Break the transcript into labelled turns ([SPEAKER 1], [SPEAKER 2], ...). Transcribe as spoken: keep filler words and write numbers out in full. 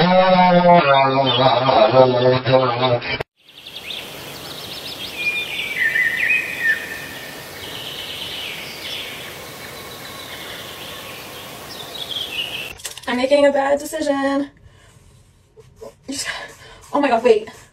[SPEAKER 1] I'm making a bad decision. Oh my god, wait.